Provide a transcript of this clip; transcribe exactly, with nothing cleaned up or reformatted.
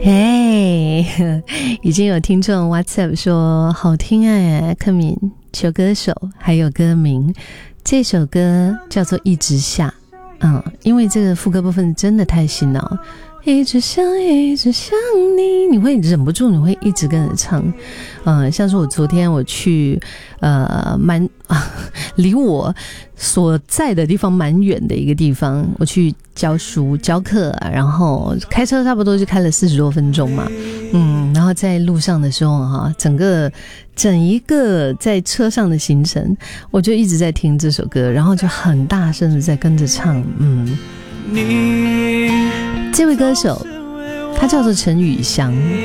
嘿、hey, 已经有听众 WhatsApp 说好听哎，柯敏求歌手还有歌名，这首歌叫做一直下，嗯，因为这个副歌部分真的太洗脑，一直想一直想你，你会忍不住，你会一直跟着唱。嗯，像是我昨天我去呃蛮啊离我所在的地方蛮远的一个地方，我去教书教课，然后开车差不多就开了四十多分钟嘛，嗯，然后在路上的时候哈，整个整一个在车上的行程，我就一直在听这首歌，然后就很大声的在跟着唱，嗯。这位歌手他叫做陈雨翔，